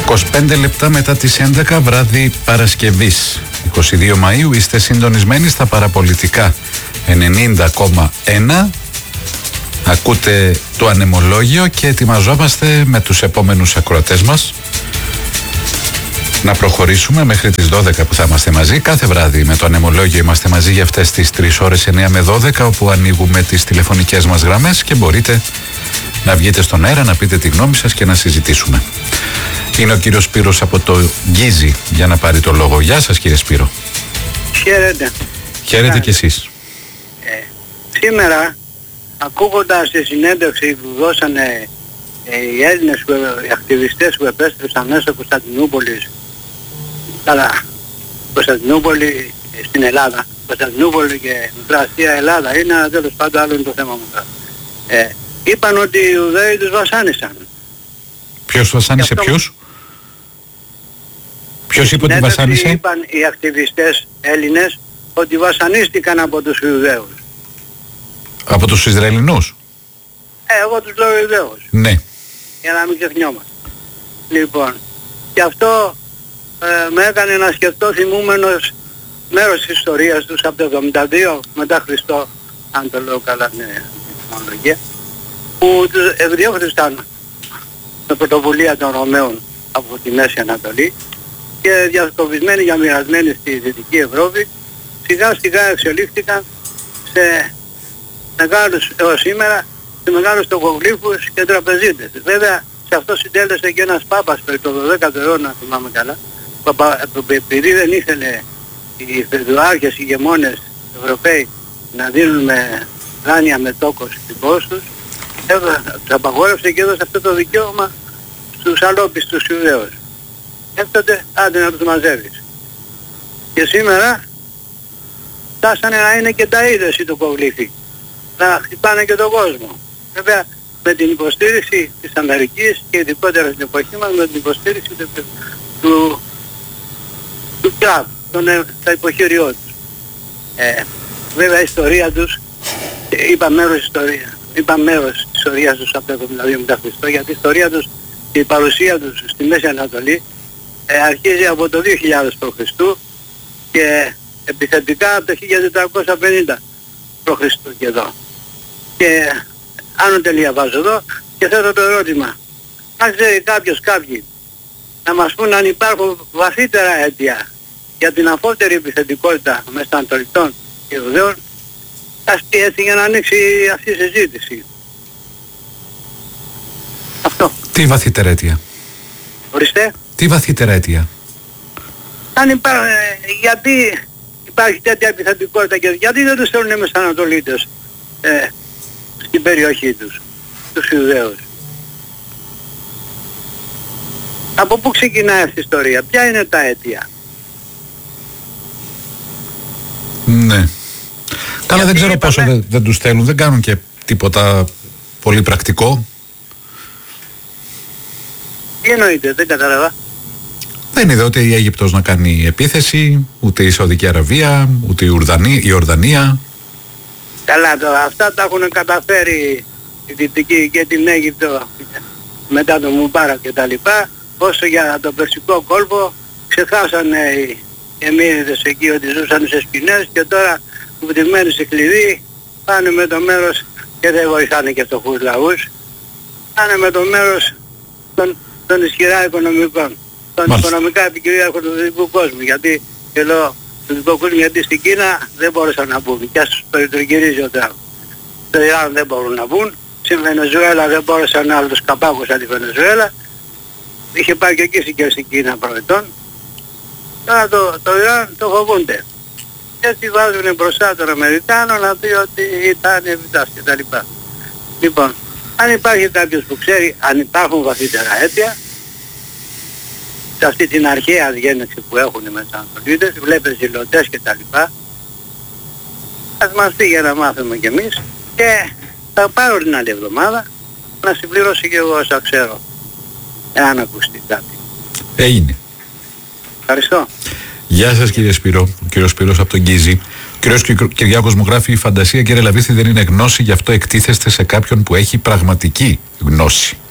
25 λεπτά μετά τις 11 βράδυ Παρασκευής 22 Μαΐου είστε συντονισμένοι στα παραπολιτικά 90,1. Ακούτε το ανεμολόγιο και ετοιμαζόμαστε με τους επόμενους ακροατές μας να προχωρήσουμε μέχρι τις 12 που θα είμαστε μαζί. Κάθε βράδυ με το ανεμολόγιο είμαστε μαζί για αυτές τις 3 ώρες 9 με 12, όπου ανοίγουμε τις τηλεφωνικές μας γραμμές και μπορείτε να βγείτε στον αέρα, να πείτε τη γνώμη σας και να συζητήσουμε. Είναι ο κύριος Σπύρος από το Γκίζι για να πάρει το λόγο. Γεια σας κύριε Σπύρο. Χαίρετε. Χαίρετε κι εσείς. Σήμερα, ακούγοντας τη συνέντευξη που δώσανε οι Έλληνες οι ακτιβιστές που επέστρεψαν μέσω Κωνσταντινούπολης, καλά, Κωνσταντινούπολη στην Ελλάδα, Κωνσταντινούπολη και Μικρά Ασία Ελλάδα είναι, αλλά τέλος πάντων άλλο είναι το θέμα μου. Είπαν ότι οι Ιουδαίοι τους βασάνισαν. Ποιος βασάνισε ποιους? Ποιος είπε ότι βασάνισε? Είπαν οι ακτιβιστές Έλληνες ότι βασανίστηκαν από τους Ιουδαίους. Από τους Ισραηλινούς? Εγώ τους λέω Ιουδαίους. Ναι. Για να μην ξεχνιόμαστε. Λοιπόν, και αυτό με έκανε να σκεφτώ θυμούμενος μέρος της ιστορίας τους από το 72 μετά Χριστό, αν το λέω καλά την τεχνολογία, που τους ευδιώχθησαν με πρωτοβουλία των Ρωμαίων από τη Μέση Ανατολή και διασκοπισμένοι για μοιρασμένοι στη Δυτική Ευρώπη, σιγά σιγά εξελίχθηκαν σε μεγάλους έως σήμερα, σε μεγάλους τοκογλύφους και τραπεζίτες. Βέβαια σε αυτό συντέλεσε και ένας Πάπας το 12ο αιώνα, θυμάμαι καλά, επειδή δεν ήθελε οι φεδουάρχες, οι ηγεμόνες Ευρωπαίοι να δίνουν με δάνεια με τόκο στους τους, τους απαγόρευσε και έδωσε αυτό το δικαίωμα στους αλόπιστους Ιουδαίους. Έφτατε άντε να τους μαζεύεις. Και σήμερα φτάσανε να είναι και τα είδες οι τοκογλύφοι, να χτυπάνε και τον κόσμο. Βέβαια με την υποστήριξη της Αμερικής και ειδικότερα στην εποχή μας με την υποστήριξη του Τραμπ, τα υποχείριό τους. Βέβαια η ιστορία τους, είπα μέρος της ιστορίας τους από το 72 μετά Χριστό, γιατί η ιστορία τους και η παρουσία τους στη Μέση Ανατολή αρχίζει από το 2000 π.Χ. και επιθετικά από το 1450 π.Χ. και εδώ. Και άνω τελεία βάζω εδώ και θέτω το ερώτημα. Αν ξέρει κάποιοι να μας πούν αν υπάρχουν βαθύτερα αίτια για την αφότερη επιθετικότητα Μεσανατολικών και Ιουδαίων, ας πει έτσι για να ανοίξει αυτή η συζήτηση. Αυτό. Τι βαθύτερα αίτια? Ορίστε. Τι βαθύτερα αίτια? Γιατί υπάρχει τέτοια επιθετικότητα και γιατί δεν τους θέλουν οι Μεσανατολίτες στην περιοχή τους, τους Ιουδαίους? Από πού ξεκινάει αυτή η ιστορία? Ποια είναι τα αίτια? Ναι. Καλά, δεν ξέρω πόσο δεν τους θέλουν. Δεν κάνουν και τίποτα πολύ πρακτικό. Τι εννοείται, δεν κατάλαβα. Δεν είδε ούτε η Αίγυπτος να κάνει επίθεση, ούτε η Σαουδική Αραβία, ούτε η Ορδανία. Καλά τώρα, αυτά τα έχουν καταφέρει η Δυτική και την Αίγυπτο μετά τον Μουμπάρα και τα λοιπά. Όσο για τον Περσικό κόλπο ξεχάσανε οι Εμμύριδες εκεί ότι ζούσαν σε σκηνές και τώρα βουτυγμένοι σε κλειδί πάνε με το μέρος και δεν βοηθάνε και φτωχούς λαούς. Πάνε με το μέρος των ισχυρά οικονομικών, των οικονομικά επικυρίαρχων του δυτικού κόσμου. Γιατί και λέω του δυτικού κόσμου, γιατί στην Κίνα δεν μπόρεσαν να μπουν και ας περιτριγυρίζει ο Τραμπ. Στο Ιράν δεν μπορούν να μπουν, στην Βενεζουέλα δεν μπόρεσαν να τους καπάκωσαν τη Βενεζουέλα. Είχε πάει και εκεί και στην Κίνα προετών. Τώρα το Ιράν το φοβούνται. Έτσι βάζουν μπροστά τον Αμερικάνο να πει ότι ήταν επιτάς και τα λοιπά. Λοιπόν, αν υπάρχει κάποιος που ξέρει αν υπάρχουν βαθύτερα αίτια σε αυτή την αρχαία διένεξη που έχουν οι Μεσανατολίτες, βλέπετε ζηλωτές και τα λοιπά, ας μας πει για να μάθουμε κι εμείς και θα πάρω την άλλη εβδομάδα να συμπληρώσω και εγώ όσα ξέρω, εάν ακουστεί κάτι. Έγινε. Ευχαριστώ. Γεια σας κύριε Σπύρο, ο κύριος Σπύρος από τον Γκίζι. Ο κύριος Κυριάκος μου γράφει: η φαντασία, κύριε Λαβίθη, δεν είναι γνώση, γι' αυτό εκτίθεστε σε κάποιον που έχει πραγματική γνώση.